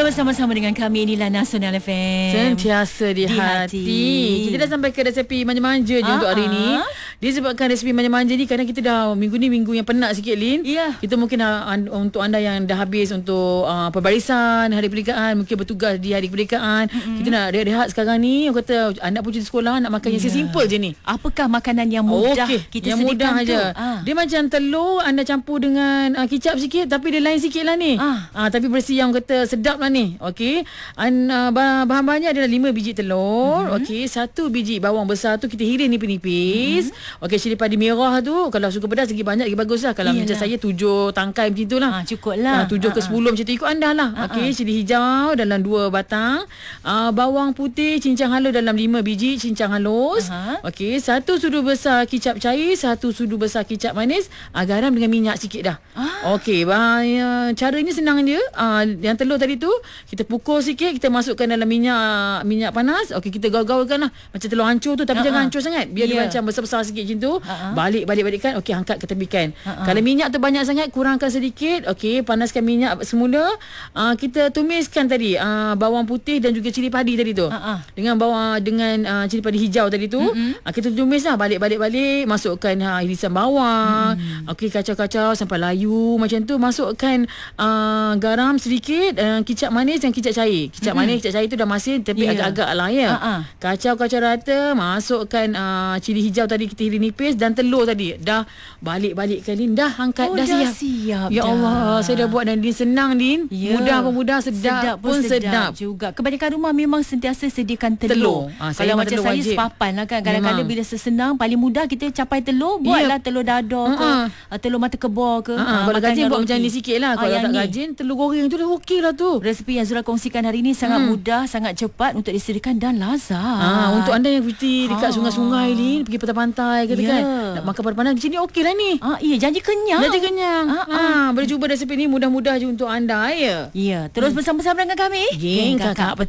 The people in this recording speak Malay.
bersama-sama dengan kami. Inilah Nasional FM, sentiasa di hati. Kita dah sampai ke resepi manja-manja je untuk hari ni. Disebabkan resepi manja-manja ni, kadang kita dah minggu ni minggu yang penat sikit, Lin. Kita mungkin untuk anda yang dah habis untuk pembarisan hari kemerdekaan, mungkin bertugas di hari kemerdekaan, kita nak rehat sekarang ni. Orang kata anak pun cuti sekolah, nak makan yang simple je ni. Apakah makanan yang mudah kita yang mudah aja. Dia macam telur anda campur dengan kicap sikit, tapi dia lain sikit lah ni. Tapi bersih yang kata sedap lah ni. Okey. Bahan-bahannya adalah 5 biji telur. Okey, 1 biji bawang besar tu kita hiris nipis-nipis. Okey, cili padi merah tu kalau suka pedas lagi banyak lagi bagus lah. Kalau macam saya 7 tangkai macam tu lah. Cukup lah. 7 ke 10 macam tu, ikut anda lah. Okey, cili hijau dalam 2 batang. Bawang putih cincang halus dalam 5 biji cincang halus. Okey, 1 sudu besar kicap cair, 1 sudu besar kicap manis. Garam dengan minyak sikit dah. Okey, caranya senang je. Yang telur tadi tu kita pukul sikit, kita masukkan dalam minyak panas. Okey, kita gaul-gaulkan lah macam telur hancur tu, tapi jangan hancur sangat, biar dia macam besar-besar sikit macam tu. Balik-balikkan. Okey, angkat ke tepikan. Kalau minyak tu banyak sangat, kurangkan sedikit. Okey, panaskan minyak semula. Kita tumiskan tadi bawang putih dan juga cili padi tadi tu. Dengan cili padi hijau tadi tu. Kita tumis lah balik, masukkan irisan bawang. Okey, kacau-kacau sampai layu macam tu. Masukkan garam sedikit, kicap manis dan kicap cair. Kicap manis, kicap cair tu dah masin tapi agak-agak lah ya. Kacau-kacau rata, masukkan cili hijau tadi kita hiris nipis dan telur tadi. Dah balik-balikkan, Din. Dah angkat, dah siap. Ya Allah, saya dah buat dan Din senang, Din. Mudah pun mudah, sedap pun sedap juga. Kebanyakan rumah memang sentiasa sediakan telur. Kalau macam saya sepapan lah kan. Kadang-kadang bila sesenang, paling mudah kita capai telur, buatlah telur dadar ke, telur mata kebor ke. Kalau rajin buat macam ni sikit lah. Kalau tak rajin, telur goreng tu dah okey lah tu. Resepi yang Zura kongsikan hari ni sangat mudah, sangat cepat untuk disediakan dan lazat. Untuk anda yang pergi dekat sungai-sungai ni, pergi pantai-pantai kata kan, nak makan panas macam ni okey lah ni. Janji kenyang. Boleh cuba resepi ni, mudah-mudah je untuk anda ya. Terus bersama-sama dengan kami, Geng Kakak